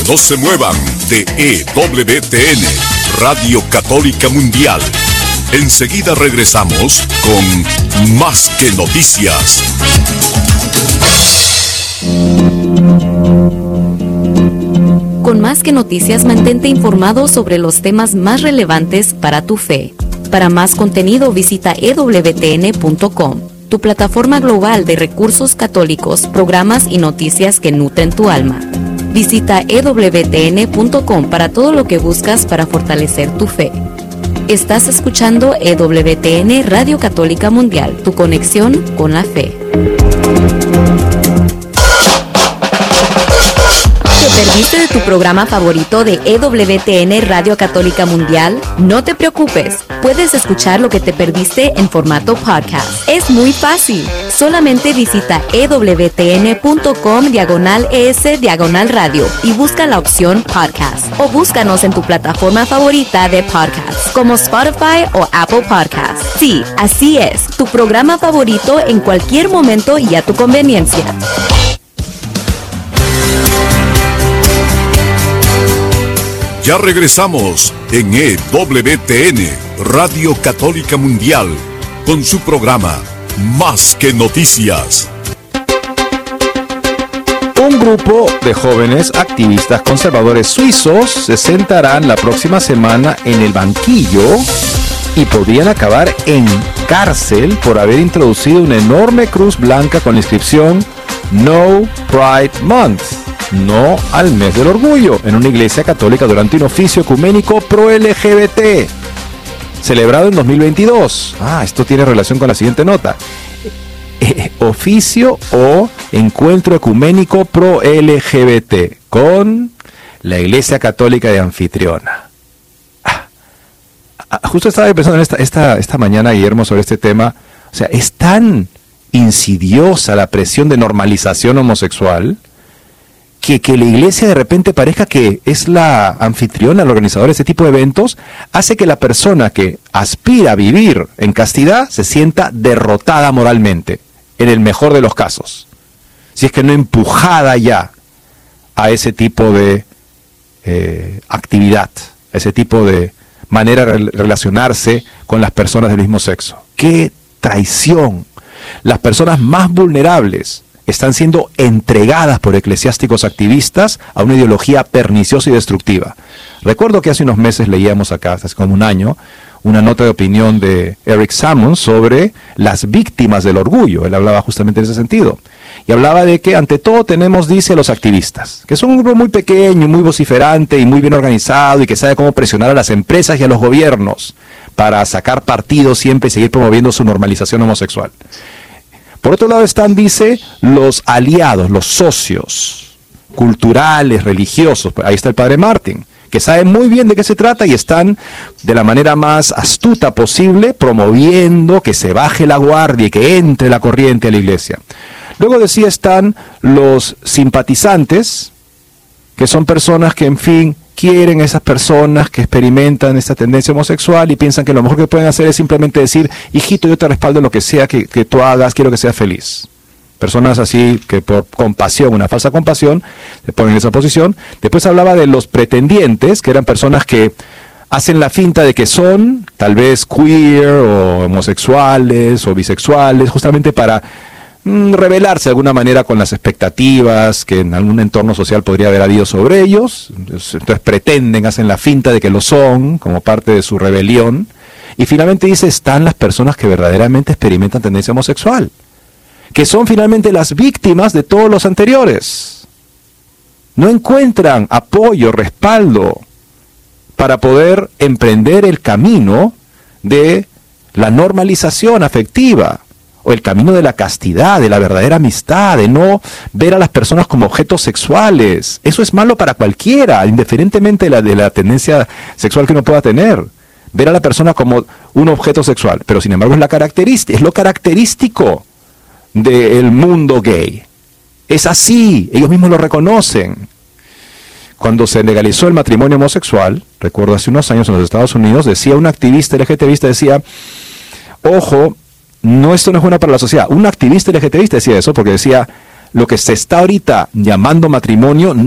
No se muevan de EWTN, Radio Católica Mundial. Enseguida regresamos con Más que Noticias. Con Más que Noticias, mantente informado sobre los temas más relevantes para tu fe. Para más contenido, visita ewtn.com, tu plataforma global de recursos católicos, programas y noticias que nutren tu alma. Visita ewtn.com para todo lo que buscas para fortalecer tu fe. Estás escuchando EWTN Radio Católica Mundial, tu conexión con la fe. ¿Te perdiste de tu programa favorito de EWTN Radio Católica Mundial? No te preocupes, puedes escuchar lo que te perdiste en formato podcast. Es muy fácil. Solamente visita ewtn.com/ES/radio y busca la opción podcast. O búscanos en tu plataforma favorita de podcast, como Spotify o Apple Podcasts. Sí, así es, tu programa favorito en cualquier momento y a tu conveniencia. Ya regresamos en EWTN, Radio Católica Mundial, con su programa Más que Noticias. Un grupo de jóvenes activistas conservadores suizos se sentarán la próxima semana en el banquillo y podrían acabar en cárcel por haber introducido una enorme cruz blanca con la inscripción No Pride Month. No al mes del orgullo, en una iglesia católica durante un oficio ecuménico pro-LGBT, celebrado en 2022. Esto tiene relación con la siguiente nota. Oficio o encuentro ecuménico pro-LGBT con la iglesia católica de anfitriona. Justo estaba pensando en esta mañana, Guillermo, sobre este tema. O sea, es tan insidiosa la presión de normalización homosexual que la iglesia de repente parezca que es la anfitriona, la organizadora de este tipo de eventos, hace que la persona que aspira a vivir en castidad se sienta derrotada moralmente, en el mejor de los casos. Si es que no empujada ya a ese tipo de actividad, a ese tipo de manera de relacionarse con las personas del mismo sexo. ¡Qué traición! Las personas más vulnerables están siendo entregadas por eclesiásticos activistas a una ideología perniciosa y destructiva. Recuerdo que hace unos meses leíamos acá, hace como un año, una nota de opinión de Eric Sammons sobre las víctimas del orgullo. Él hablaba justamente en ese sentido. Y hablaba de que ante todo tenemos, dice, los activistas, que son un grupo muy pequeño, muy vociferante y muy bien organizado y que sabe cómo presionar a las empresas y a los gobiernos para sacar partido siempre y seguir promoviendo su normalización homosexual. Por otro lado están, dice, los aliados, los socios culturales, religiosos. Ahí está el padre Martin, que sabe muy bien de qué se trata y están de la manera más astuta posible promoviendo que se baje la guardia y que entre la corriente a la iglesia. Luego decía están los simpatizantes, que son personas que, en fin, quieren a esas personas que experimentan esta tendencia homosexual y piensan que lo mejor que pueden hacer es simplemente decir, hijito, yo te respaldo en lo que sea que tú hagas, quiero que seas feliz. Personas así que por compasión, una falsa compasión, se ponen en esa posición. Después hablaba de los pretendientes, que eran personas que hacen la finta de que son tal vez queer o homosexuales o bisexuales, justamente para rebelarse de alguna manera con las expectativas que en algún entorno social podría haber habido sobre ellos. Entonces pretenden, hacen la finta de que lo son, como parte de su rebelión. Y finalmente dice, están las personas que verdaderamente experimentan tendencia homosexual, que son finalmente las víctimas de todos los anteriores. No encuentran apoyo, respaldo, para poder emprender el camino de la normalización afectiva, o el camino de la castidad, de la verdadera amistad, de no ver a las personas como objetos sexuales. Eso es malo para cualquiera, indiferentemente de la tendencia sexual que uno pueda tener. Ver a la persona como un objeto sexual, pero sin embargo es lo característico del mundo gay. Es así, ellos mismos lo reconocen. Cuando se legalizó el matrimonio homosexual, recuerdo hace unos años en los Estados Unidos, decía un activista LGTBista, decía, ojo, esto no es bueno para la sociedad. Un activista LGTBista decía eso porque decía, lo que se está ahorita llamando matrimonio